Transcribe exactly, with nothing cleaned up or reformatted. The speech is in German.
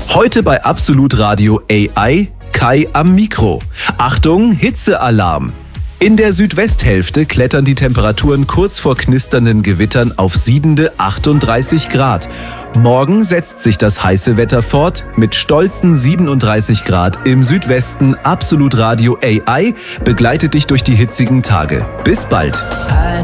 Heute bei Absolut Radio A I, Kai am Mikro. Achtung, Hitzealarm! In der Südwesthälfte klettern die Temperaturen kurz vor knisternden Gewittern auf siedende achtunddreißig Grad. Morgen setzt sich das heiße Wetter fort mit stolzen siebenunddreißig Grad im Südwesten. Absolut Radio A I begleitet dich durch die hitzigen Tage. Bis bald!